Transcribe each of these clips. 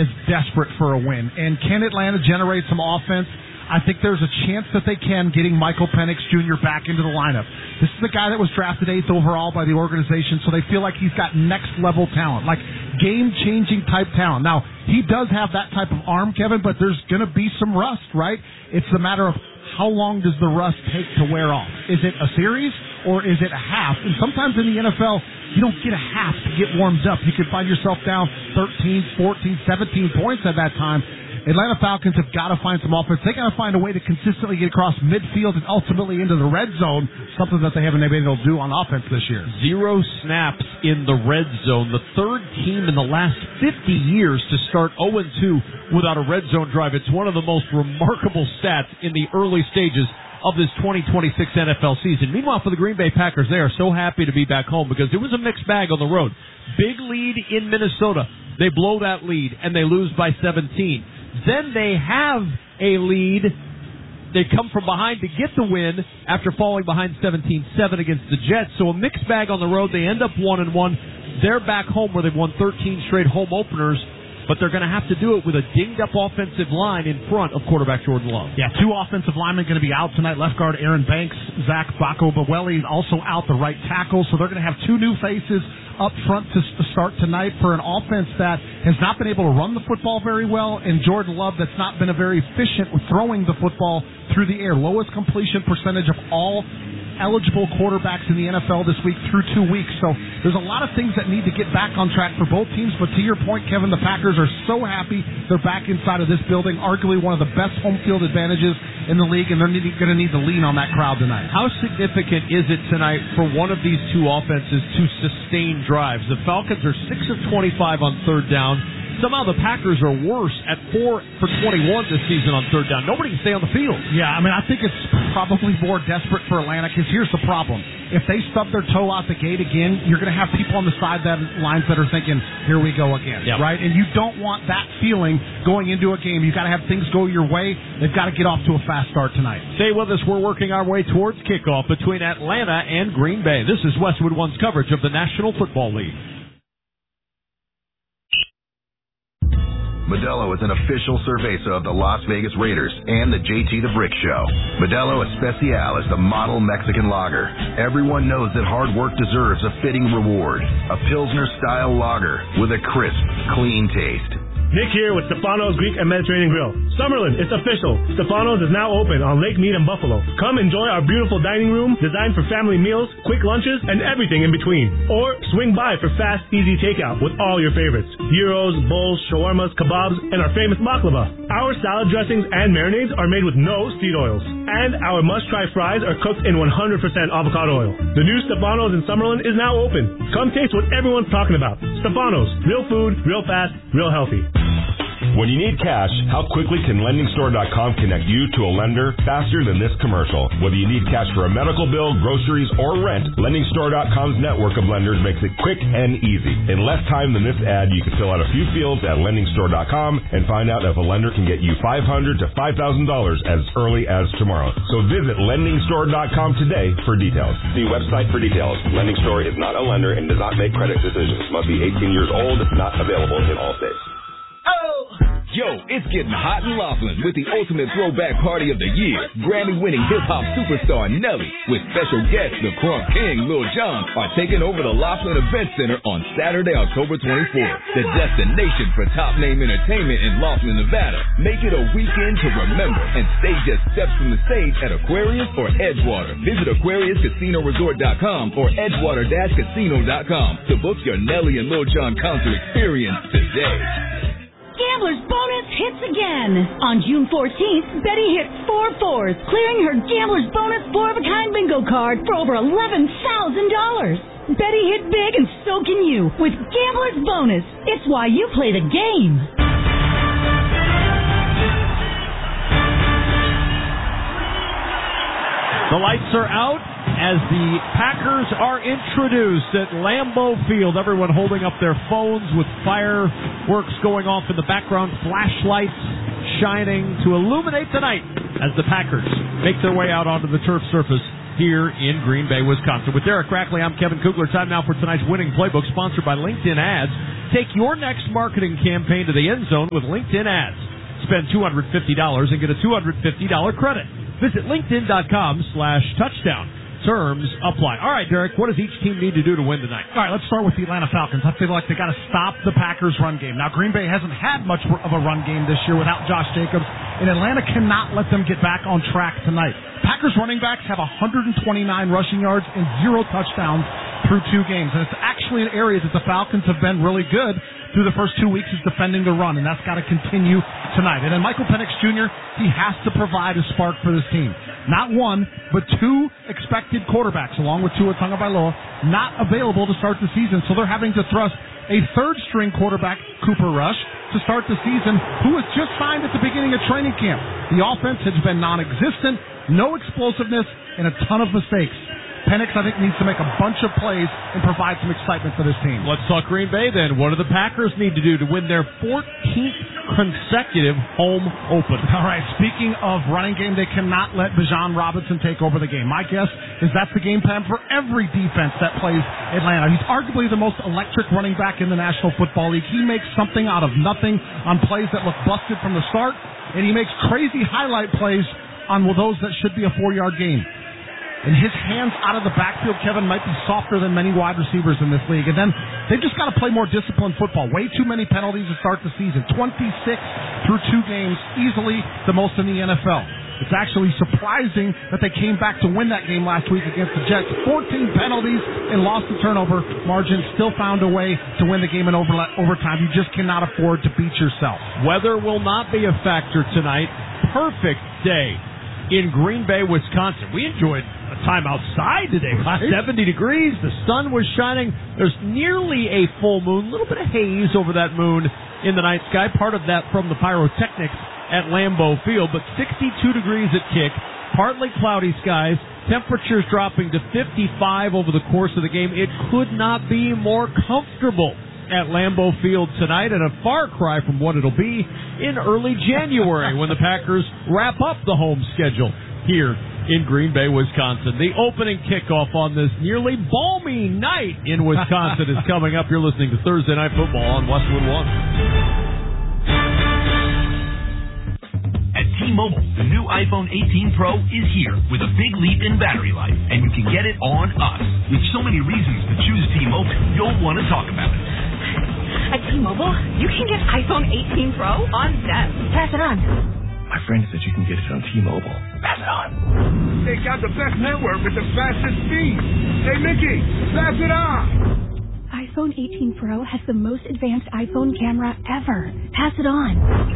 is desperate for a win. And can Atlanta generate some offense? I think there's a chance that they can, getting Michael Penix Jr. back into the lineup. This is the guy that was drafted 8th overall by the organization, so they feel like he's got next-level talent, like game-changing type talent. Now, he does have that type of arm, Kevin, but there's going to be some rust, right? It's a matter of how long does the rust take to wear off? Is it a series or is it a half? And sometimes in the NFL, you don't get a half to get warmed up. You could find yourself down 13, 14, 17 points at that time. Atlanta Falcons have got to find some offense. They got to find a way to consistently get across midfield and ultimately into the red zone, something that they haven't been able to do on offense this year. 0 snaps in the red zone. The third team in the last 50 years to start 0-2 without a red zone drive. It's one of the most remarkable stats in the early stages of this 2026 NFL season. Meanwhile, for the Green Bay Packers, they are so happy to be back home because it was a mixed bag on the road. Big lead in Minnesota. They blow that lead, and they lose by 17. Then they have a lead. They come from behind to get the win after falling behind 17-7 against the Jets. So a mixed bag on the road. They end up 1-1. They're back home where they've won 13 straight home openers, but they're going to have to do it with a dinged-up offensive line in front of quarterback Jordan Love. Yeah, 2 offensive linemen going to be out tonight. Left guard Aaron Banks, Zach Bacco-Baweli also out, the right tackle. So they're going to have 2 new faces up front to start tonight for an offense that has not been able to run the football very well, and Jordan Love that's not been very efficient with throwing the football through the air. Lowest completion percentage of all eligible quarterbacks in the NFL this week through 2 weeks. So there's a lot of things that need to get back on track for both teams. But to your point, Kevin, the Packers are so happy they're back inside of this building, arguably one of the best home field advantages in the league, and they're going to need to lean on that crowd tonight. How significant is it tonight for one of these 2 offenses to sustain drives? The Falcons are 6 of 25 on third down. Somehow the Packers are worse at 4 for 21 this season on third down. Nobody can stay on the field. Yeah, I mean, I think it's probably more desperate for Atlanta because here's the problem. If they stub their toe out the gate again, you're going to have people on the sidelines that are thinking, here we go again, right? And you don't want that feeling going into a game. You've got to have things go your way. They've got to get off to a fast start tonight. Stay with us. We're working our way towards kickoff between Atlanta and Green Bay. This is Westwood One's coverage of the National Football League. Modelo is an official cerveza of the Las Vegas Raiders and the JT the Brick Show. Modelo Especial is the model Mexican lager. Everyone knows that hard work deserves a fitting reward. A Pilsner-style lager with a crisp, clean taste. Nick here with Stefano's Greek and Mediterranean Grill. Summerlin, it's official. Stefano's is now open on Lake Mead and Buffalo. Come enjoy our beautiful dining room designed for family meals, quick lunches, and everything in between. Or swing by for fast, easy takeout with all your favorites. Gyros, bowls, shawarmas, kebabs, and our famous baklava. Our salad dressings and marinades are made with no seed oils. And our must-try fries are cooked in 100% avocado oil. The new Stefano's in Summerlin is now open. Come taste what everyone's talking about. Stefano's. Real food, real fast, real healthy. When you need cash, how quickly can LendingStore.com connect you to a lender faster than this commercial? Whether you need cash for a medical bill, groceries, or rent, LendingStore.com's network of lenders makes it quick and easy. In less time than this ad, you can fill out a few fields at LendingStore.com and find out if a lender can get you $500 to $5,000 as early as tomorrow. So visit LendingStore.com today for details. See website for details. Lending Store is not a lender and does not make credit decisions. Must be 18 years old. Not available in all states. Yo, it's getting hot in Laughlin with the ultimate throwback party of the year. Grammy-winning hip-hop superstar Nelly with special guests the Crunk King, Lil Jon are taking over the Laughlin Event Center on Saturday, October 24th. The destination for top-name entertainment in Laughlin, Nevada. Make it a weekend to remember and stay just steps from the stage at Aquarius or Edgewater. Visit AquariusCasinoResort.com or Edgewater-Casino.com to book your Nelly and Lil Jon concert experience today. Gambler's Bonus hits again. On June 14th, Betty hit 4 fours, clearing her Gambler's Bonus 4-of-a-kind bingo card for over $11,000. Betty hit big and so can you with Gambler's Bonus. It's why you play the game. The lights are out as the Packers are introduced at Lambeau Field. Everyone holding up their phones with fireworks going off in the background, flashlights shining to illuminate the night as the Packers make their way out onto the turf surface here in Green Bay, Wisconsin. With Derek Crackley, I'm Kevin Kugler. Time now for tonight's winning playbook, sponsored by LinkedIn Ads. Take your next marketing campaign to the end zone with LinkedIn Ads. Spend $250 and get a $250 credit. Visit LinkedIn.com/touchdown. Terms apply. All right, Derek, what does each team need to do to win tonight? All right, let's start with the Atlanta Falcons. I feel like they got to stop the Packers' run game. Now, Green Bay hasn't had much of a run game this year without Josh Jacobs, and Atlanta cannot let them get back on track tonight. Packers running backs have 129 rushing yards and 0 touchdowns through 2 games, and it's actually an area that the Falcons have been really good through the first 2 weeks is defending the run, and that's got to continue tonight. And then Michael Penix Jr., he has to provide a spark for this team. Not one, but 2 expected quarterbacks, along with Tua Tagovailoa, not available to start the season, so they're having to thrust a third-string quarterback, Cooper Rush, to start the season, who was just signed at the beginning of training camp. The offense has been non-existent, no explosiveness, and a ton of mistakes. Penix, I think, needs to make a bunch of plays and provide some excitement for this team. Let's talk Green Bay then. What do the Packers need to do to win their 14th consecutive home opener? All right, speaking of running game, they cannot let Bijan Robinson take over the game. My guess is that's the game plan for every defense that plays Atlanta. He's arguably the most electric running back in the National Football League. He makes something out of nothing on plays that look busted from the start, and he makes crazy highlight plays on those that should be a 4-yard gain. And his hands out of the backfield, Kevin, might be softer than many wide receivers in this league. And then they've just got to play more disciplined football. Way too many penalties to start the season. 26 through 2 games, easily the most in the NFL. It's actually surprising that they came back to win that game last week against the Jets. 14 penalties and lost the turnover margin. Still found a way to win the game in overtime. You just cannot afford to beat yourself. Weather will not be a factor tonight. Perfect day in Green Bay, Wisconsin. We enjoyed a time outside today. It was 70 degrees. The sun was shining. There's nearly a full moon. A little bit of haze over that moon in the night sky. Part of that from the pyrotechnics at Lambeau Field. But 62 degrees at kick. Partly cloudy skies. Temperatures dropping to 55 over the course of the game. It could not be more comfortable at Lambeau Field tonight, and a far cry from what it'll be in early January when the Packers wrap up the home schedule here in Green Bay, Wisconsin. The opening kickoff on this nearly balmy night in Wisconsin is coming up. You're listening to Thursday Night Football on Westwood One. At T-Mobile, the new iPhone 18 Pro is here with a big leap in battery life, and you can get it on us. With so many reasons to choose T-Mobile, you'll want to talk about it. At T-Mobile, you can get iPhone 18 Pro on them. Pass it on. My friend said you can get it on T-Mobile. Pass it on. They got the best network with the fastest speed. Hey, Mickey, pass it on. iPhone 18 Pro has the most advanced iPhone camera ever. Pass it on.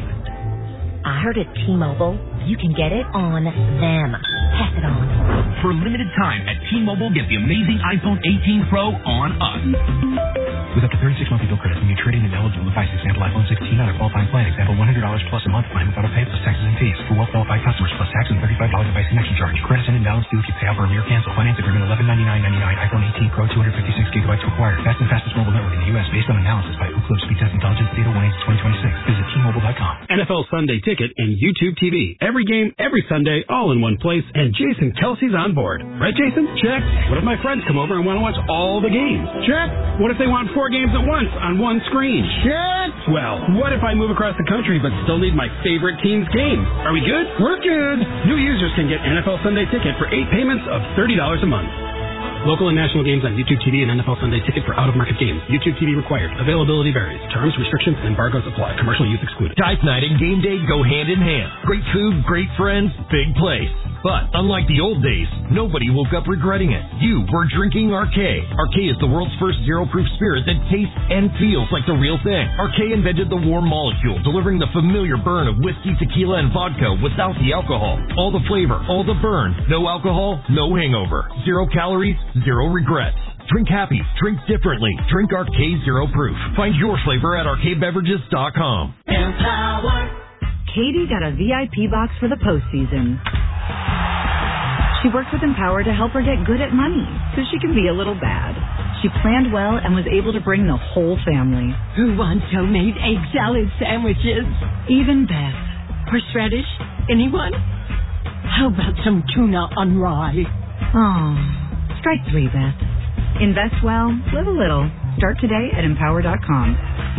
I heard at T-Mobile, you can get it on them. Pass it on. For a limited time at T-Mobile, get the amazing iPhone 18 Pro on us. With up to 36 monthly bill credits when you trade in an eligible device, example iPhone 16 on a qualifying plan, example $100 plus a month plan without a pay plus taxes and fees. For well-qualified customers plus tax and $35 device connection charge. Credits and imbalance due if you pay out early or cancel. Finance agreement $1199.99. iPhone 18 Pro 256 gigabytes required. Fast and fastest mobile network in the U.S. based on analysis by Ookla Speed Test Intelligence Data 1/2026. Visit T-Mobile.com. NFL Sunday Ticket and YouTube TV. Every game, every Sunday, all in one place, and Jason Kelsey's on board. Right, Jason? Check. What if my friends come over and want to watch all the games? Check. What if they want 4 games at once on one screen? Check. Well, what if I move across the country but still need my favorite team's games? Are we good? We're good. New users can get NFL Sunday Ticket for 8 payments of $30 a month. Local and national games on YouTube TV and NFL Sunday Ticket for out-of-market games. YouTube TV required. Availability varies. Terms, restrictions, and embargoes apply. Commercial use excluded. Dice night and game day go hand in hand. Great food, great friends, big place. But unlike the old days, nobody woke up regretting it. You were drinking Arquet. Arquet is the world's first zero-proof spirit that tastes and feels like the real thing. Arquet invented the warm molecule, delivering the familiar burn of whiskey, tequila, and vodka without the alcohol. All the flavor, all the burn. No alcohol, no hangover. 0 calories, 0 regrets. Drink happy, drink differently. Drink Arquet Zero Proof. Find your flavor at arquetbeverages.com. Empower. Katie got a VIP box for the postseason. She worked with Empower to help her get good at money, because she can be a little bad. She planned well and was able to bring the whole family. Who wants homemade egg salad sandwiches? Even Beth. Horseradish? Anyone? How about some tuna on rye? Oh, strike 3, Beth. Invest well, live a little. Start today at Empower.com.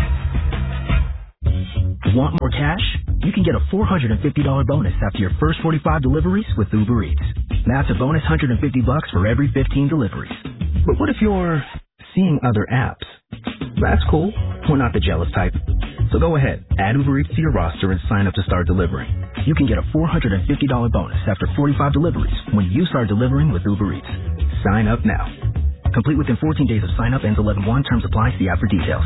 Want more cash? You can get a $450 bonus after your first 45 deliveries with Uber Eats. That's a bonus $150 for every 15 deliveries. But what if you're seeing other apps? That's cool. We're not the jealous type. So go ahead, add Uber Eats to your roster and sign up to start delivering. You can get a $450 bonus after 45 deliveries when you start delivering with Uber Eats. Sign up now. Complete within 14 days of sign up. Ends 11/1. Terms apply. See app for details.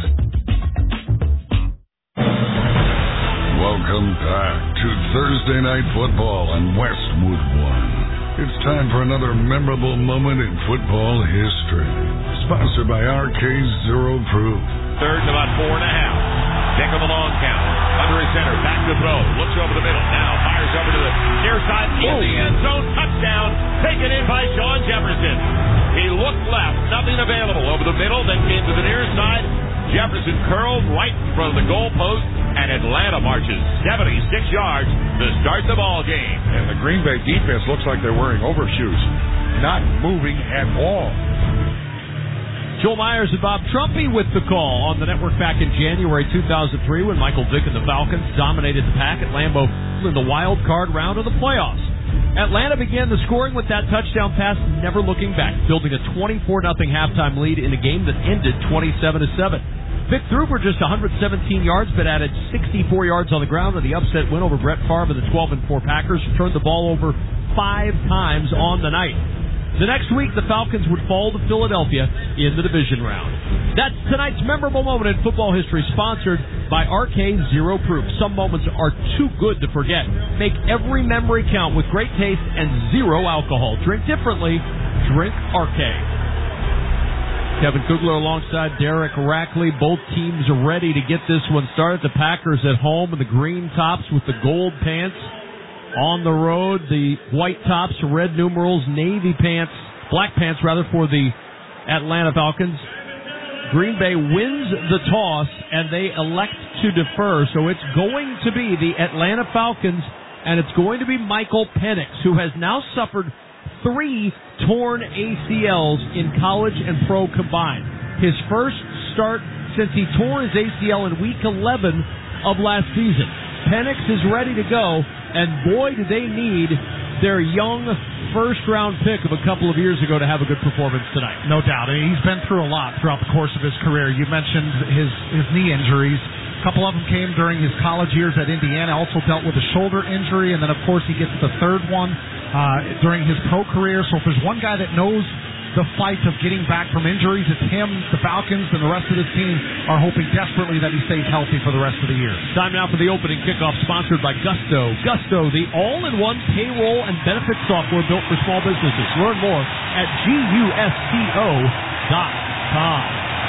Welcome back to Thursday Night Football on Westwood One. It's time for another memorable moment in football history. Sponsored by RK Zero Proof. Third and about 4.5. Dick on the long count. Under his center. Back to throw. Looks over the middle. Now fires over to the near side. In the end zone. Touchdown. Taken in by Sean Jefferson. He looked left. Nothing available. Over the middle. Then came to the near side. Jefferson curled right in front of the goal post. And Atlanta marches 76 yards to start the ball game. And the Green Bay defense looks like they're wearing overshoes. Not moving at all. Joel Myers and Bob Trumpy with the call on the network back in January 2003 when Michael Vick and the Falcons dominated the Pack at Lambeau in the wild card round of the playoffs. Atlanta began the scoring with that touchdown pass, never looking back, building a 24-0 halftime lead in a game that ended 27-7. Vick threw for just 117 yards, but added 64 yards on the ground in the upset win over Brett Favre and the 12-4 Packers, who turned the ball over 5 times on the night. The next week, the Falcons would fall to Philadelphia in the division round. That's tonight's memorable moment in football history, sponsored by RK Zero Proof. Some moments are too good to forget. Make every memory count with great taste and zero alcohol. Drink differently. Drink RK. Kevin Kugler alongside Derek Rackley. Both teams are ready to get this one started. The Packers at home in the green tops with the gold pants. On the road, the white tops, red numerals, navy pants, black pants rather, for the Atlanta Falcons. Green Bay wins the toss, and they elect to defer. So it's going to be the Atlanta Falcons, and it's going to be Michael Penix, who has now suffered 3 torn ACLs in college and pro combined. His first start since he tore his ACL in Week 11 of last season. Penix is ready to go, and boy, do they need their young first-round pick of a couple of years ago to have a good performance tonight. No doubt. I mean, he's been through a lot throughout the course of his career. You mentioned his knee injuries. A couple of them came during his college years at Indiana. Also dealt with a shoulder injury, and then, of course, he gets the third one during his pro career. So if there's one guy that knows the fight of getting back from injuries, it's him. The Falcons and the rest of his team are hoping desperately that he stays healthy for the rest of the year. Time now for the opening kickoff, sponsored by Gusto. Gusto, the all-in-one payroll and benefits software built for small businesses. Learn more at gusto.com.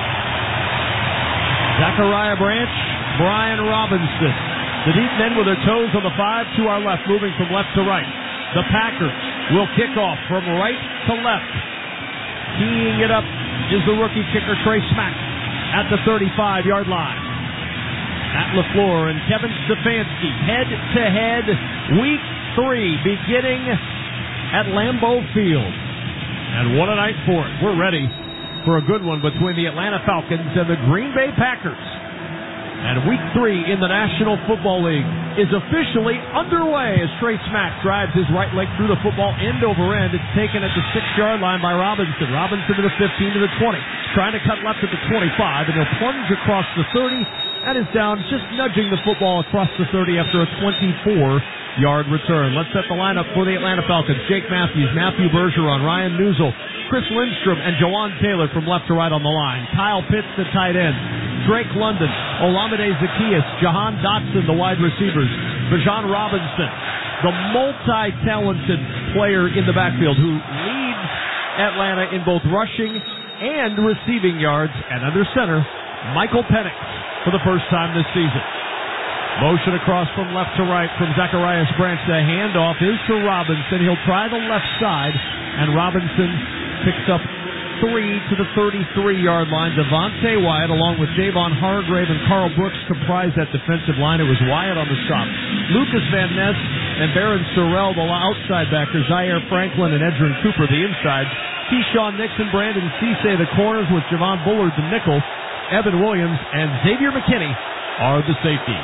Zachariah Branch, Brian Robinson. The deep men with their toes on the 5 to our left, moving from left to right. The Packers will kick off from right to left. Teeing it up is the rookie kicker, Trey Smack, at the 35-yard line. Matt LaFleur and Kevin Stefanski head-to-head, Week 3, beginning at Lambeau Field. And what a night for it. We're ready for a good one between the Atlanta Falcons and the Green Bay Packers. And Week 3 in the National Football League is officially underway as Trey Smack drives his right leg through the football end over end. It's taken at the 6-yard line by Robinson. Robinson to the 15 to the 20. Trying to cut left at the 25, and he'll plunge across the 30 and is down, just nudging the football across the 30 after a 24-yard return. Let's set the lineup for the Atlanta Falcons. Jake Matthews, Matthew Bergeron, Ryan Newsel, Chris Lindstrom, and Jawan Taylor from left to right on the line. Kyle Pitts, the tight end. Drake London, Olamide Zaccheaus, Jahan Dotson, the wide receivers. Bijan Robinson, the multi-talented player in the backfield who leads Atlanta in both rushing and receiving yards. And under center, Michael Penix for the first time this season. Motion across from left to right from Zacharias Branch. The handoff is to Robinson. He'll try the left side, and Robinson picks up 3 to the 33-yard line. Devontae Wyatt, along with Javon Hargrave and Carl Brooks, comprise that defensive line. It was Wyatt on the stop. Lucas Van Ness and Barron Sorrell, the outside backers, Zaire Franklin and Edrin Cooper, the inside. Keyshawn Nixon, Brandon Cisse, the corners, with Javon Bullard, the nickel. Evan Williams and Xavier McKinney are the safeties.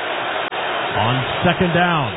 On second down,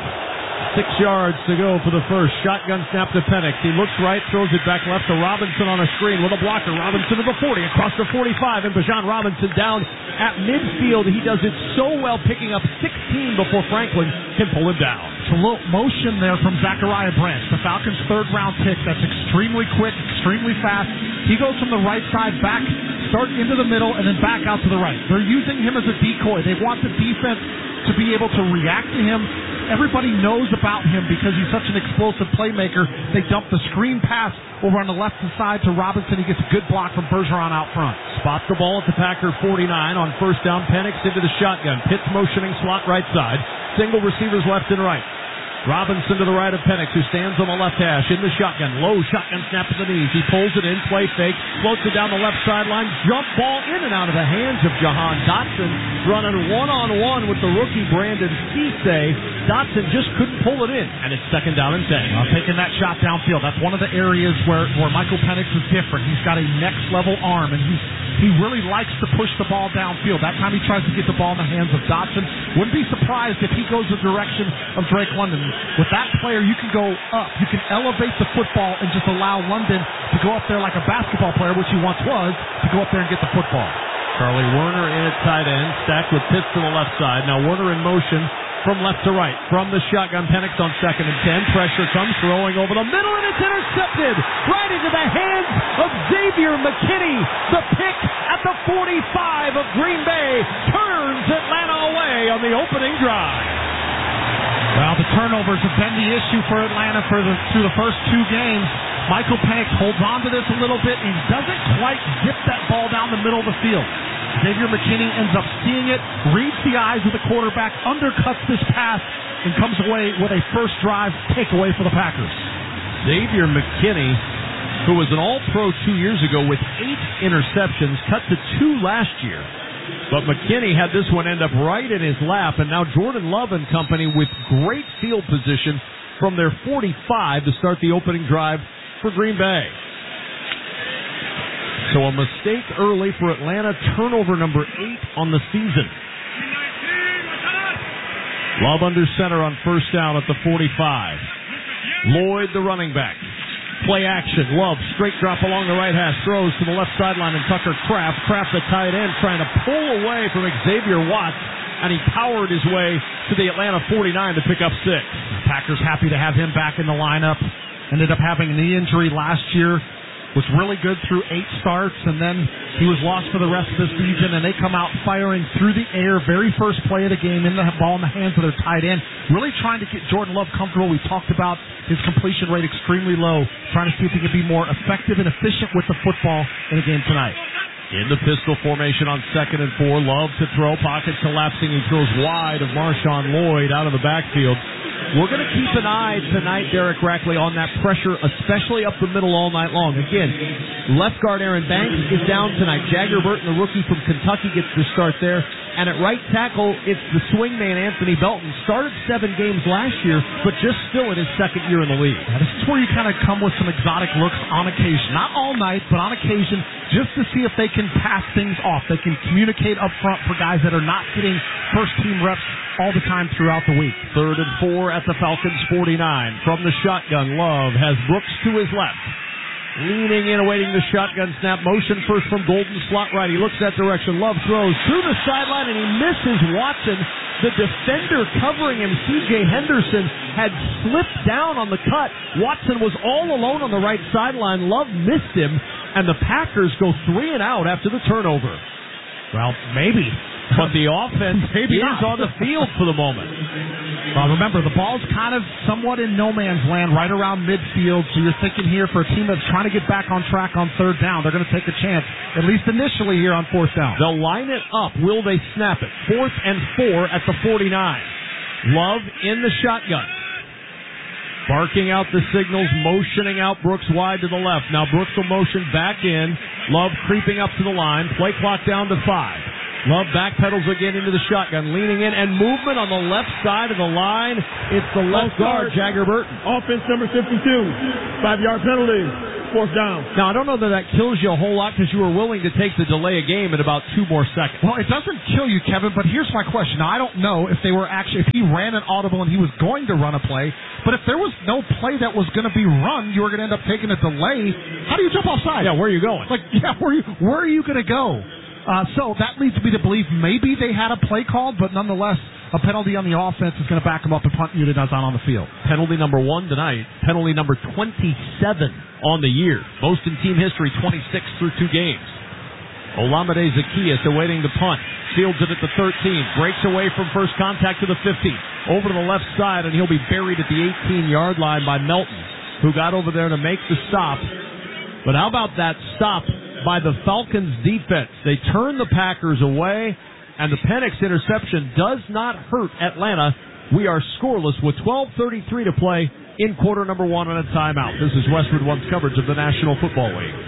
6 yards to go for the first. Shotgun snap to Penix. He looks right, throws it back left to Robinson on a screen with a blocker. Robinson to the 40, across the 45, and Bijan Robinson down at midfield. He does it so well, picking up 16 before Franklin can pull him down. It's a little motion there from Zachariah Branch, the Falcons' third-round pick. That's extremely quick, extremely fast. He goes from the right side back, start into the middle, and then back out to the right. They're using him as a decoy. They want the defense to be able to react to him. Everybody knows about him because he's such an explosive playmaker. They dump the screen pass over on the left side to Robinson. He gets a good block from Bergeron out front. Spots the ball at the Packer 49 on first down. Penix into the shotgun. Pitts motioning slot right side. Single receivers left and right. Robinson to the right of Penix, who stands on the left hash in the shotgun. Low shotgun snap to the knees. He pulls it in, play fake, floats it down the left sideline. Jump ball in and out of the hands of Jahan Dotson, running one-on-one with the rookie Brandon Cisse. Dotson just couldn't pull it in, and it's second down and 10. Taking that shot downfield. That's one of the areas where Michael Penix is different. He's got a next-level arm, and he really likes to push the ball downfield. That time he tries to get the ball in the hands of Dotson. Wouldn't be surprised if he goes the direction of Drake London. With that player, you can go up. You can elevate the football and just allow London to go up there like a basketball player, which he once was, to go up there and get the football. Charlie Werner in at tight end, stacked with Pitts to the left side. Now Werner in motion from left to right. From the shotgun, Penix on second and 10. Pressure comes, throwing over the middle, and it's intercepted right into the hands of Xavier McKinney. The pick at the 45 of Green Bay turns Atlanta away on the opening drive. Well, the turnovers have been the issue for Atlanta through the first 2 games. Michael Penix holds on to this a little bit and doesn't quite zip that ball down the middle of the field. Xavier McKinney ends up seeing it, reads the eyes of the quarterback, undercuts this pass, and comes away with a first drive takeaway for the Packers. Xavier McKinney, who was an All-Pro 2 years ago with 8 interceptions, cut to 2 last year. But McKinney had this one end up right in his lap, and now Jordan Love and company with great field position from their 45 to start the opening drive for Green Bay. So a mistake early for Atlanta, turnover number 8 on the season. Love under center on first down at the 45. Lloyd, the running back. Play action. Love, straight drop along the right hash, throws to the left sideline, and Tucker Kraft, the tight end, trying to pull away from Xavier Watts, and he powered his way to the Atlanta 49 to pick up 6. Packers happy to have him back in the lineup. Ended up having a knee injury last year. Was really good through 8 starts, and then he was lost for the rest of the season, and they come out firing through the air. Very first play of the game, in the ball in the hands of their tight end. Really trying to get Jordan Love comfortable. We talked about his completion rate extremely low, trying to see if he could be more effective and efficient with the football in the game tonight. In the pistol formation on second and 4, Love to throw, pocket collapsing. He throws wide of Marshawn Lloyd out of the backfield. We're going to keep an eye tonight, Derek Rackley, on that pressure, especially up the middle all night long. Again, left guard Aaron Banks is down tonight. Jagger Burton, the rookie from Kentucky, gets the start there. And at right tackle, it's the swingman Anthony Belton. Started 7 games last year, but just still in his second year in the league. Now, this is where you kind of come with some exotic looks on occasion. Not all night, but on occasion, just to see if they can pass things off. They can communicate up front for guys that are not getting first-team reps all the time throughout the week. Third and 4 at the Falcons 49. From the shotgun, Love has Brooks to his left. Leaning in, awaiting the shotgun snap. Motion first from Golden, slot right. He looks that direction. Love throws through the sideline, and he misses Watson. The defender covering him, C.J. Henderson, had slipped down on the cut. Watson was all alone on the right sideline. Love missed him, and the Packers go 3 and out after the turnover. Well, maybe. But the offense is on the field for the moment. Well, remember, the ball's kind of somewhat in no man's land right around midfield, so you're thinking here for a team that's trying to get back on track on third down, they're going to take a chance, at least initially here on fourth down. They'll line it up. Will they snap it? 4th and 4 at the 49. Love in the shotgun. Barking out the signals, motioning out Brooks wide to the left. Now Brooks will motion back in. Love creeping up to the line. Play clock down to 5. Love backpedals again into the shotgun, leaning in, and movement on the left side of the line. It's the left guard, Jagger Burton. Offense number 52, 5-yard penalty, 4th down. Now, I don't know that kills you a whole lot because you were willing to take the delay of game in about 2 more seconds. Well, it doesn't kill you, Kevin, but here's my question. Now, I don't know if they were if he ran an audible and he was going to run a play, but if there was no play that was going to be run, you were going to end up taking a delay. How do you jump offside? Yeah, where are you going? Where are you going to go? So that leads me to believe maybe they had a play called, but nonetheless, a penalty on the offense is going to back them up and punt unit is on the field. Penalty number 1 tonight. Penalty number 27 on the year. Most in team history, 26 through 2 games. Olamide Zaccheaus awaiting the punt. Fields it at the 13. Breaks away from first contact to the 15. Over to the left side, and he'll be buried at the 18-yard line by Melton, who got over there to make the stop. But how about that stop by the Falcons defense? They turn the Packers away, and the Penix interception does not hurt Atlanta. We are scoreless with 12:33 to play in quarter number 1 on a timeout. This is Westwood One's coverage of the National Football League.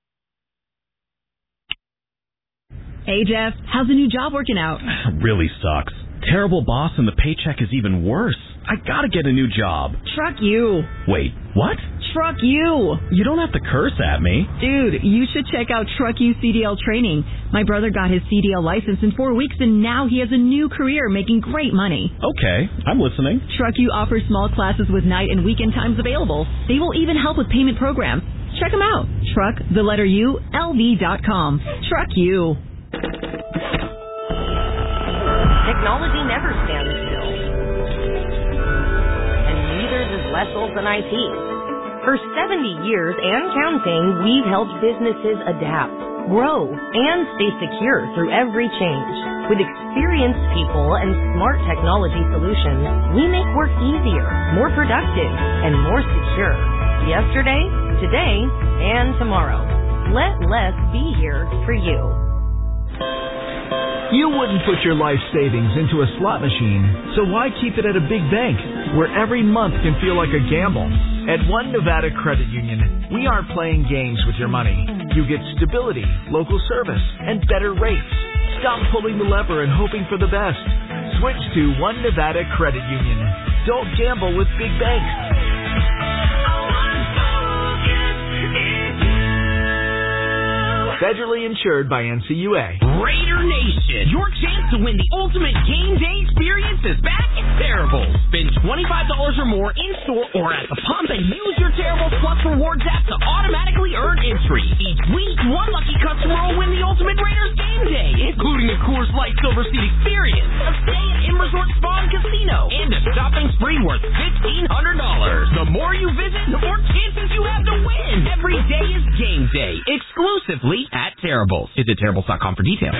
Hey, Jeff, how's the new job working out? Really sucks. Terrible boss and the paycheck is even worse. I gotta get a new job. Truck you. Wait, what? Truck you. You don't have to curse at me. Dude, you should check out Truck You CDL training. My brother got his CDL license in 4 weeks, and now he has a new career making great money. Okay, I'm listening. Truck You offers small classes with night and weekend times available. They will even help with payment programs. Check them out. Truck, the letter U, LV.com. Truck You. Technology never stands still. And neither does less than IT. For 70 years and counting, we've helped businesses adapt, grow, and stay secure through every change. With experienced people and smart technology solutions, we make work easier, more productive, and more secure. Yesterday, today, and tomorrow. Let less be here for you. You wouldn't put your life savings into a slot machine, so why keep it at a big bank, where every month can feel like a gamble? At One Nevada Credit Union, we aren't playing games with your money. You get stability, local service, and better rates. Stop pulling the lever and hoping for the best. Switch to One Nevada Credit Union. Don't gamble with big banks. Federally insured by NCUA. Raider Nation, your chance to win the ultimate game day experience is back at Terrible. Spend $25 or more in-store or at the pump and use your Terrible Plus Rewards app to automatically earn entry. Each week, one lucky customer will win the ultimate Raiders game day, including a Coors Light Silver Seat experience, a stay at M Resort Spa and Casino, and a shopping spree worth $1,500. The more you visit, the more chances you have to win. Every day is game day, exclusively at Terribles. Visit Terribles.com for details.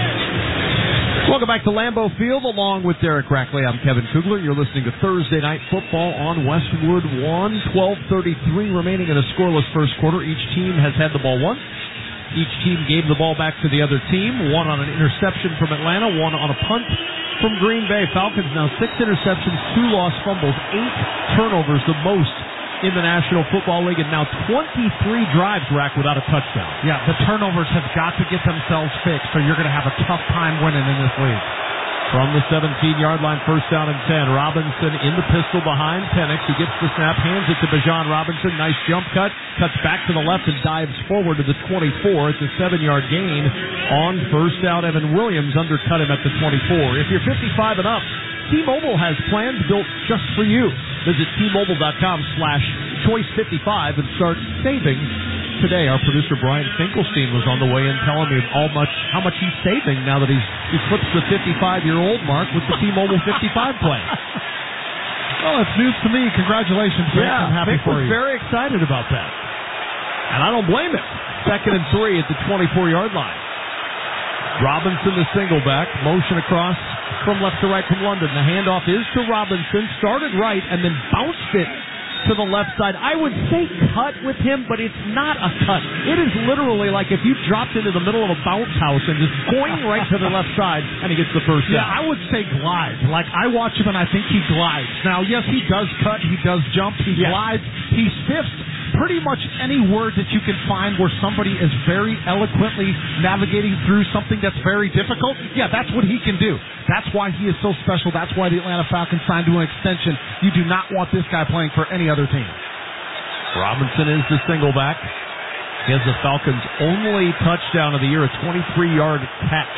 Welcome back to Lambeau Field along with Derek Rackley. I'm Kevin Kugler. You're listening to Thursday Night Football on Westwood 1. 12:33 remaining in a scoreless first quarter. Each team has had the ball once. Each team gave the ball back to the other team. One on an interception from Atlanta, one on a punt from Green Bay. Falcons now 6 interceptions, 2 lost fumbles, 8 turnovers, the most in the National Football League, and now 23 drives, Rack, without a touchdown. Yeah, the turnovers have got to get themselves fixed, or you're going to have a tough time winning in this league. From the 17-yard line, first down and 10. Robinson in the pistol behind Penix, who gets the snap, hands it to Bijan Robinson. Nice jump cut, cuts back to the left and dives forward to the 24. It's a 7-yard gain on first down. Evan Williams undercut him at the 24. If you're 55 and up, T-Mobile has plans built just for you. Visit T-Mobile.com/choice55 and start saving today. Our producer Brian Finkelstein was on the way in telling me how much he's saving now that he eclipsed the 55-year-old mark with the T-Mobile 55 plan. Well, it's news to me. Congratulations, Vic. Yeah, I'm happy Vic for was you. very excited about that. And I don't blame him. 2nd and 3 at the 24-yard line. Robinson, the single back, motion across from left to right from London. The handoff is to Robinson, started right, and then bounced it to the left side. I would say cut with him, but it's not a cut. It is literally like if you dropped into the middle of a bounce house and just going right to the left side, and he gets the first down. Yeah, I would say glide. Like, I watch him, and I think he glides. Now, yes, he does cut, he does jump, he glides, he stiffs, pretty much any word that you can find where somebody is very eloquently navigating through something that's very difficult, yeah, that's what he can do. That's why he is so special. That's why the Atlanta Falcons signed to an extension. You do not want this guy playing for any other team. Robinson is the single back. He has the Falcons' only touchdown of the year, a 23-yard catch.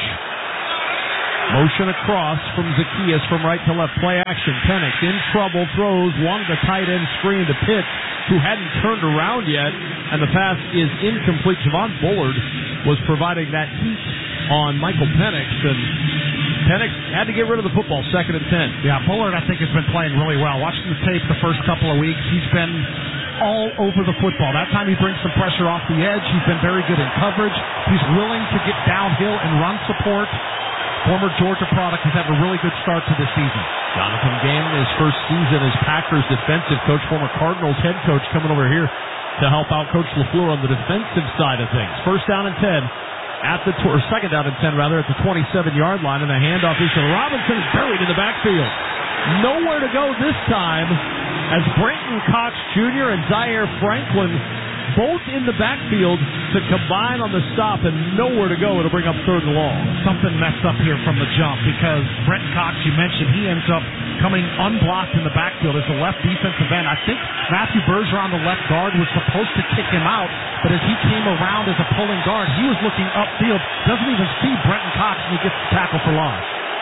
Motion across from Zacchaeus from right to left. Play action. Penix in trouble. Throws. Wanted a tight end screen to Pitts, who hadn't turned around yet. And the pass is incomplete. Javon Bullard was providing that heat on Michael Penix. And Penix had to get rid of the football. 2nd and 10. Yeah, Bullard, I think, has been playing really well. Watching the tape the first couple of weeks, he's been all over the football. That time he brings some pressure off the edge. He's been very good in coverage. He's willing to get downhill and run support. Former Georgia product has had a really good start to this season. Jonathan Gannon, his first season as Packers defensive coach, former Cardinals head coach, coming over here to help out Coach LaFleur on the defensive side of things. 1st down and 10 or 2nd down and 10 rather, at the 27-yard line, and the handoff is to Robinson, buried in the backfield. Nowhere to go this time as Brenton Cox Jr. and Zaire Franklin both in the backfield to combine on the stop, and nowhere to go. It'll bring up 3rd and long. Something messed up here from the jump because Brenton Cox, you mentioned, he ends up coming unblocked in the backfield as the left defensive end. I think Matthew Bergeron, the left guard, was supposed to kick him out, but as he came around as a pulling guard, he was looking upfield, doesn't even see Brenton Cox, and he gets the tackle for loss.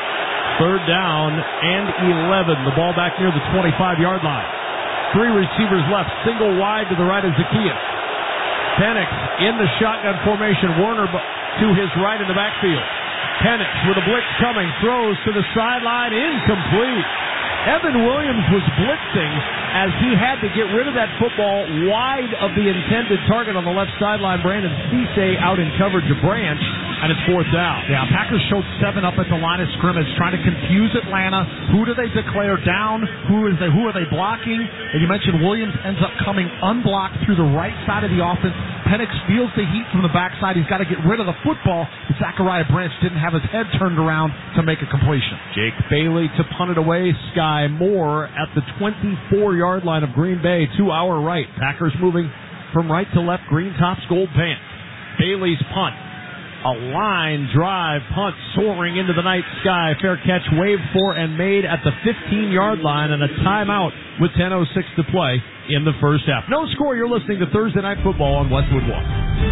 3rd down and 11. The ball back near the 25-yard line. 3 receivers left, single wide to the right of Zacchaeus. Penix in the shotgun formation. Werner to his right in the backfield. Penix with a blitz coming. Throws to the sideline. Incomplete. Evan Williams was blitzing as he had to get rid of that football wide of the intended target on the left sideline. Brandon Cisse out in coverage of Branch, and it's 4th down. Yeah, Packers showed 7 up at the line of scrimmage, trying to confuse Atlanta. Who do they declare down? Who are they blocking? And you mentioned Williams ends up coming unblocked through the right side of the offense. Penix feels the heat from the backside. He's got to get rid of the football. But Zachariah Branch didn't have his head turned around to make a completion. Jake Bailey to punt it away. Sky Moore at the 24-yard line of Green Bay to our right. Packers moving from right to left. Green tops, gold pants. Bailey's punt. A line drive punt soaring into the night sky. Fair catch waved for and made at the 15-yard line, and a timeout with 10:06 to play in the first half. No score. You're listening to Thursday Night Football on Westwood One.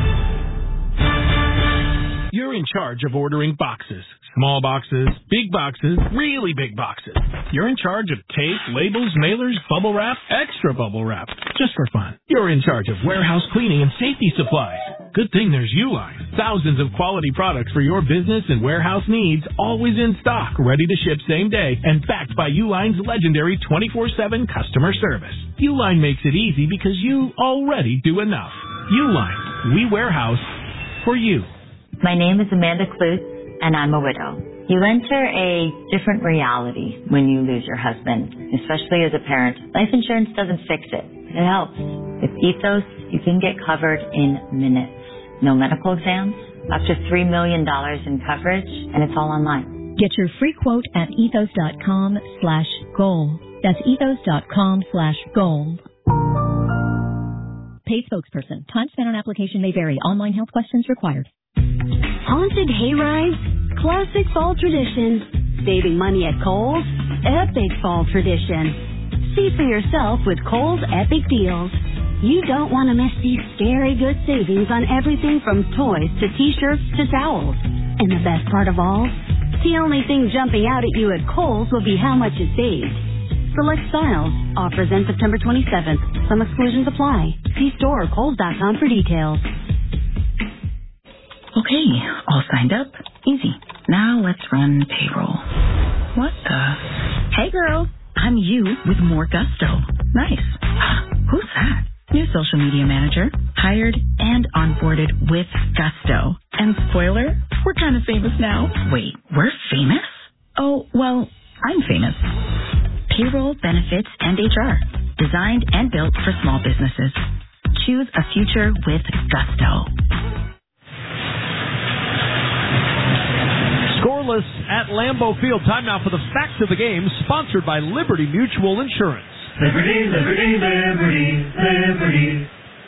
You're in charge of ordering boxes. Small boxes, big boxes, really big boxes. You're in charge of tape, labels, mailers, bubble wrap, extra bubble wrap, just for fun. You're in charge of warehouse cleaning and safety supplies. Good thing there's Uline. Thousands of quality products for your business and warehouse needs, always in stock, ready to ship same day, and backed by Uline's legendary 24/7 customer service. Uline makes it easy because you already do enough. Uline, we warehouse for you. My name is Amanda Klutz, and I'm a widow. You enter a different reality when you lose your husband, especially as a parent. Life insurance doesn't fix it, but it helps. With Ethos, you can get covered in minutes. No medical exams, up to $3 million in coverage, and it's all online. Get your free quote at ethos.com/goal. That's ethos.com/goal. Paid spokesperson. Time spent on application may vary. Online health questions required. Haunted hayrides, classic fall traditions, saving money at Kohl's, epic fall tradition. See for yourself with Kohl's Epic Deals. You don't want to miss these scary good savings on everything from toys to t-shirts to towels. And the best part of all, the only thing jumping out at you at Kohl's will be how much you saved. Select styles. Offers end September 27th. Some exclusions apply. See store or Kohl's.com for details. Okay, all signed up. Easy. Now let's run payroll. What the? Hey girl, I'm you with more gusto. Nice. Who's that? New social media manager. Hired and onboarded with gusto. And spoiler, we're kind of famous now. Wait, we're famous? Oh, well, I'm famous. Payroll, benefits, and HR. Designed and built for small businesses. Choose a future with gusto. Scoreless at Lambeau Field. Time now for the facts of the game, sponsored by Liberty Mutual Insurance. Liberty, Liberty, Liberty, Liberty.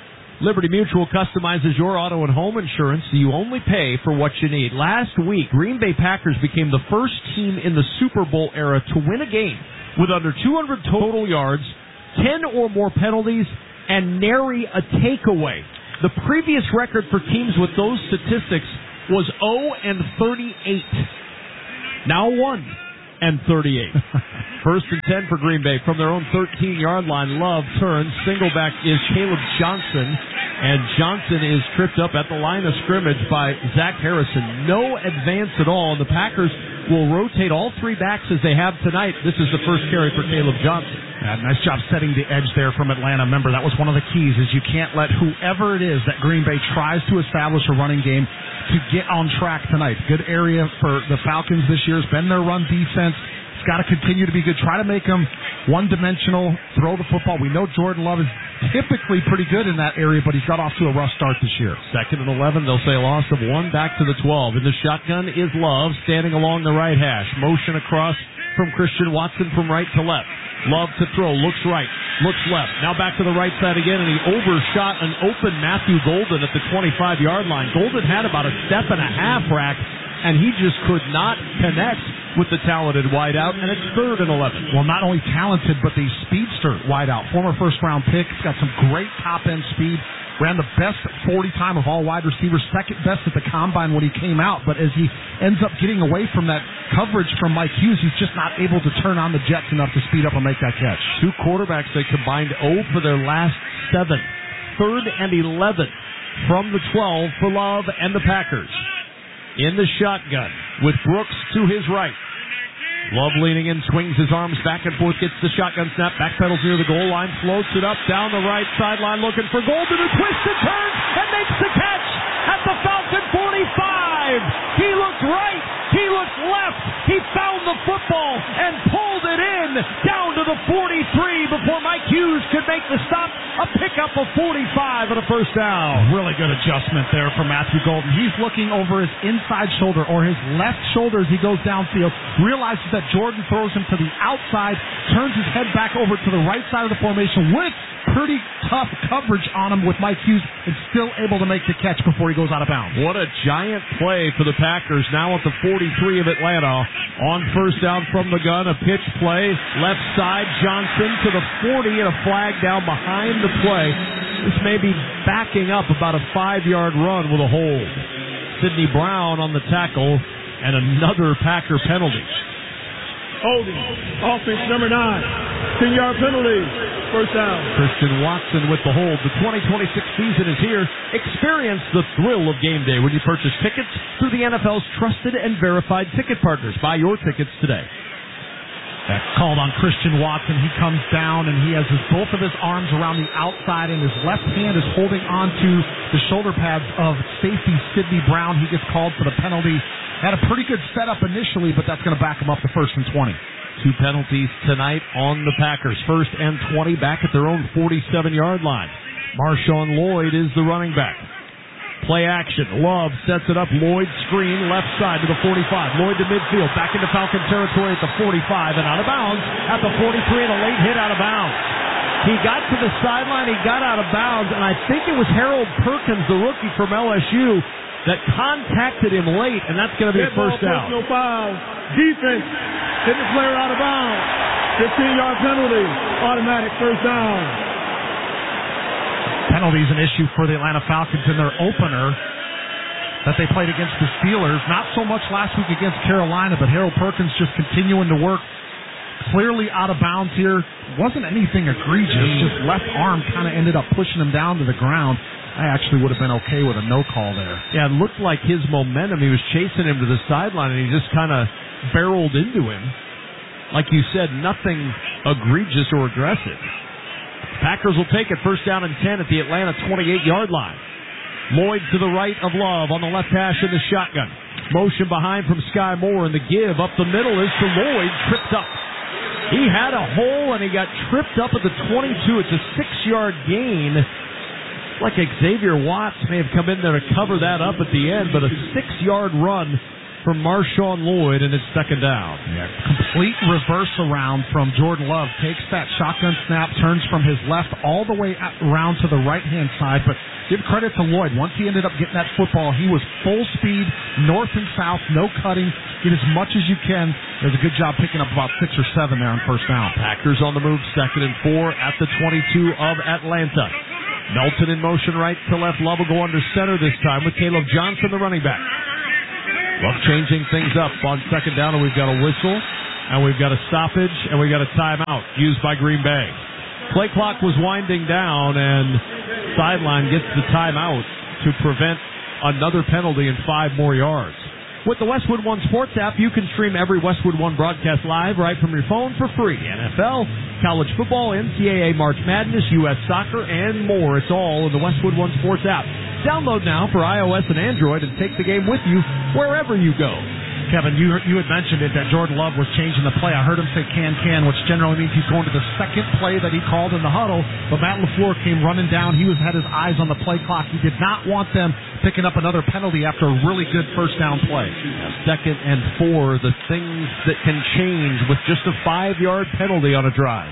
Liberty Mutual customizes your auto and home insurance so you only pay for what you need. Last week, Green Bay Packers became the first team in the Super Bowl era to win a game with under 200 total yards, 10 or more penalties, and nary a takeaway. The previous record for teams with those statistics was 0-38. Now 1-38. First and 10 for Green Bay from their own 13-yard line. Love turns. Singleback is Caleb Johnson, and Johnson is tripped up at the line of scrimmage by Zach Harrison. No advance at all, and the Packers will rotate all three backs as they have tonight. This is the first carry for Caleb Johnson. Yeah, nice job setting the edge there from Atlanta. Remember, that was one of the keys, is you can't let whoever it is that Green Bay tries to establish a running game to get on track tonight. Good area for the Falcons this year has been their run defense. It's got to continue to be good. Try to make them one-dimensional, throw the football. We know Jordan Love is typically pretty good in that area, but he's got off to a rough start this year. 2nd and 11, they'll say a loss of 1 back to the 12. In the shotgun is Love standing along the right hash. Motion across from Christian Watson from right to left. Love to throw, looks right, looks left. Now back to the right side again, and he overshot an open Matthew Golden at the 25-yard line. Golden had about a step and a half rack, and he just could not connect with the talented wideout, and it's 3rd and 11. Well, not only talented, but the speedster wideout, former first-round pick. He's got some great top-end speed. Ran the best 40 time of all wide receivers, second best at the combine when he came out. But as he ends up getting away from that coverage from Mike Hughes, he's just not able to turn on the jets enough to speed up and make that catch. Two quarterbacks, they combined 0 for their last 7. 3rd and 11 from the 12 for Love and the Packers. In the shotgun with Brooks to his right. Love leaning in, swings his arms back and forth, gets the shotgun snap, backpedals near the goal line, floats it up down the right sideline looking for Golden, who twists and turns and makes the catch at the Falcon 45. He looked right, he looked left, he found the football and pulled it in down to the 43 before Mike Hughes could make the stop. A pickup of 45 and a first down. Really good adjustment there from Matthew Golden. He's looking over his inside shoulder or his left shoulder as he goes downfield, realizes that Jordan throws him to the outside, turns his head back over to the right side of the formation with pretty tough coverage on him with Mike Hughes, and still able to make the catch before he goes out of bounds. What a giant play for the Packers now at the 43 of Atlanta. On first down from the gun, a pitch play, left side, Johnson to the 40 and a flag down behind the play. This may be backing up about a 5-yard run with a hold. Sidney Brown on the tackle and another Packer penalty. Holding. Offense number 9. 10-yard penalty. First down. Christian Watson with the hold. The 2026 season is here. Experience the thrill of game day when you purchase tickets through the NFL's trusted and verified ticket partners. Buy your tickets today. That called on Christian Watson. He comes down and he has both of his arms around the outside and his left hand is holding onto the shoulder pads of safety Sidney Brown. He gets called for the penalty. Had a pretty good setup initially, but that's going to back him up to 1st and 20. 2 penalties tonight on the Packers. 1st and 20 back at their own 47-yard line. Marshawn Lloyd is the running back. Play action. Love sets it up. Lloyd screen left side to the 45. Lloyd to midfield. Back into Falcon territory at the 45 and out of bounds at the 43 and a late hit out of bounds. He got to the sideline. He got out of bounds, and I think it was Harold Perkins, the rookie from LSU, that contacted him late, and that's going to be a first down. Personal foul. Defense. Hit the player out of bounds. 15-yard penalty. Automatic first down. Penalties an issue for the Atlanta Falcons in their opener that they played against the Steelers. Not so much last week against Carolina, but Harold Perkins just continuing to work. Clearly out of bounds here. Wasn't anything egregious. Just left arm kind of ended up pushing him down to the ground. I actually would have been okay with a no call there. Yeah, it looked like his momentum. He was chasing him to the sideline, and he just kind of barreled into him. Like you said, nothing egregious or aggressive. Packers will take it. First down and 10 at the Atlanta 28-yard line. Lloyd to the right of Love on the left hash in the shotgun. Motion behind from Sky Moore, and the give up the middle is to Lloyd, tripped up. He had a hole, and he got tripped up at the 22. It's a 6-yard gain. Like Xavier Watts may have come in there to cover that up at the end, but a 6-yard run from Marshawn Lloyd, and it's second down. Yeah, complete reverse around from Jordan Love. Takes that shotgun snap, turns from his left all the way around to the right-hand side. But give credit to Lloyd. Once he ended up getting that football, he was full speed, north and south, no cutting. Get as much as you can. Does a good job picking up about 6 or 7 there on first down. Packers on the move, 2nd and 4 at the 22 of Atlanta. Melton in motion right to left. Love will go under center this time with Caleb Johnson, the running back. Love changing things up on second down, and we've got a whistle, and we've got a stoppage, and we've got a timeout used by Green Bay. Play clock was winding down, and sideline gets the timeout to prevent another penalty and 5 more yards. With the Westwood One Sports app, you can stream every Westwood One broadcast live right from your phone for free. NFL, college football, NCAA March Madness, U.S. soccer, and more. It's all in the Westwood One Sports app. Download now for iOS and Android and take the game with you wherever you go. Kevin, you had mentioned it that Jordan Love was changing the play. I heard him say can, which generally means he's going to the second play that he called in the huddle. But Matt LaFleur came running down. He had his eyes on the play clock. He did not want them picking up another penalty after a really good first down play. 2nd and 4, the things that can change with just a 5-yard penalty on a drive.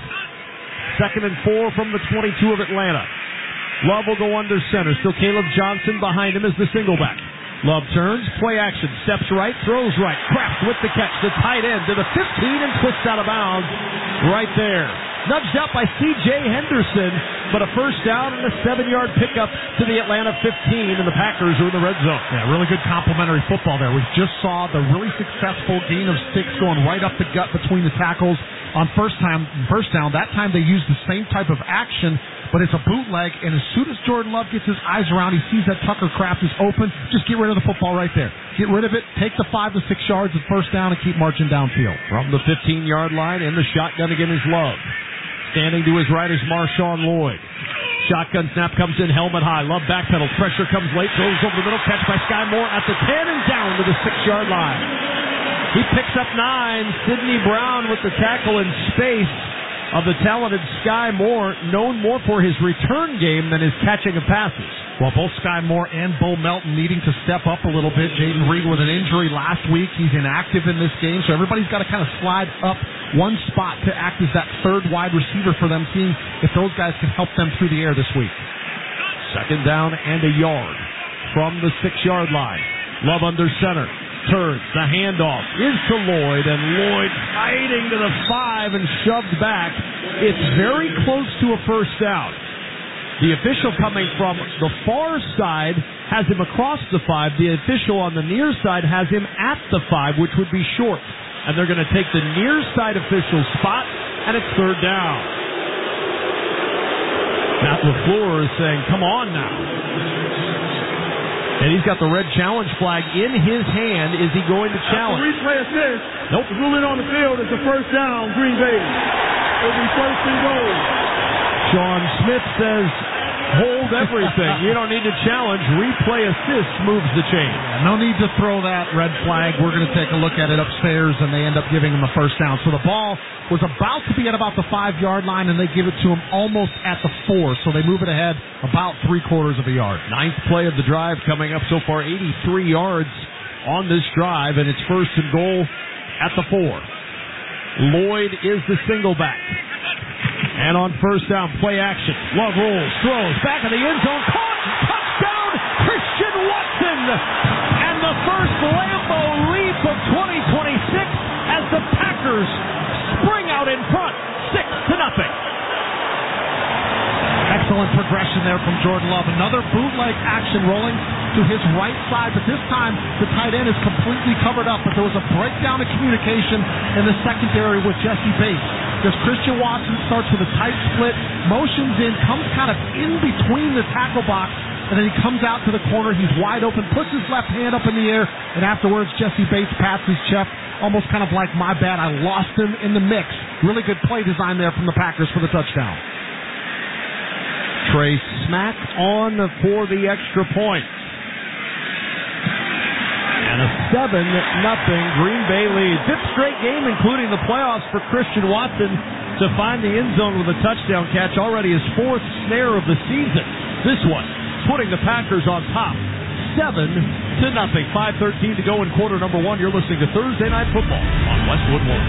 2nd and 4 from the 22 of Atlanta. Love will go under center. Still Caleb Johnson behind him as the single back. Love turns, play action, steps right, throws right. Kraft with the catch, the tight end to the 15 and twists out of bounds right there. Nudged out by C.J. Henderson, but a first down and a 7-yard pickup to the Atlanta 15, and the Packers are in the red zone. Yeah, really good complementary football there. We just saw the really successful gain of 6 going right up the gut between the tackles on first down. That time they used the same type of action, but it's a bootleg, and as soon as Jordan Love gets his eyes around, he sees that Tucker Kraft is open, just get rid of the football right there. Get rid of it, take the 5 to 6 yards at first down, and keep marching downfield. From the 15-yard line, in the shotgun again is Love. Standing to his right is Marshawn Lloyd. Shotgun snap comes in, helmet high. Love backpedals, pressure comes late, throws over the middle, catch by Sky Moore at the 10 and down to the 6-yard line. He picks up 9. Sidney Brown with the tackle in space of the talented Sky Moore, known more for his return game than his catching of passes. Well, both Sky Moore and Bo Melton needing to step up a little bit. Jaden Reed with an injury last week. He's inactive in this game, so everybody's got to kind of slide up one spot to act as that third wide receiver for them, seeing if those guys can help them through the air this week. 2nd down and a yard from the 6-yard line. Love under center. Turns. The handoff is to Lloyd, and Lloyd fighting to the 5 and shoved back. It's very close to a first down. The official coming from the far side has him across the 5. The official on the near side has him at the 5, which would be short. And they're going to take the near side official's spot, and it's third down. Matt LaFleur is saying, come on now. And he's got the red challenge flag in his hand. Is he going to challenge? The replay assist. Nope. The ruling on the field is a first down, Green Bay. It'll be 1st and goal. Sean Smith says, hold everything. You don't need to challenge. Replay assist moves the chain. No need to throw that red flag. We're going to take a look at it upstairs, and they end up giving him a first down. So the ball was about to be at about the 5-yard line, and they give it to him almost at the 4. So they move it ahead about 3/4 of a yard. 9th play of the drive coming up so far, 83 yards on this drive, and it's 1st and goal at the 4. Lloyd is the single back. And on first down, play action. Love rolls, throws, back in the end zone, caught, touchdown, Christian Watson! And the first Lambeau leap of 2026 as the Packers spring out in front, 6-0. Excellent progression there from Jordan Love. Another bootleg action rolling to his right side, but this time the tight end is completely covered up, but there was a breakdown of communication in the secondary with Jesse Bates. Because Christian Watson starts with a tight split, motions in, comes kind of in between the tackle box, and then he comes out to the corner. He's wide open, puts his left hand up in the air, and afterwards Jesse Bates pats his chest, almost kind of like, my bad, I lost him in the mix. Really good play design there from the Packers for the touchdown. Trey Smack on for the extra point. And a 7-0 Green Bay lead. 5th straight game, including the playoffs, for Christian Watson to find the end zone with a touchdown catch. Already his 4th snare of the season. This one putting the Packers on top, 7-0. 5:13 to go in quarter number one. You're listening to Thursday Night Football on Westwood One.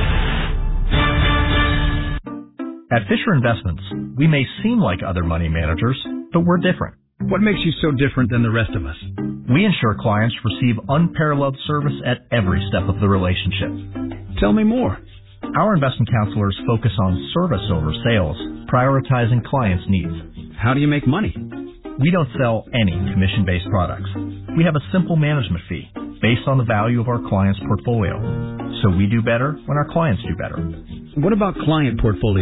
At Fisher Investments, we may seem like other money managers, but we're different. What makes you so different than the rest of us? We ensure clients receive unparalleled service at every step of the relationship. Tell me more. Our investment counselors focus on service over sales, prioritizing clients' needs. How do you make money? We don't sell any commission-based products. We have a simple management fee based on the value of our client's portfolio. So we do better when our clients do better. What about client portfolio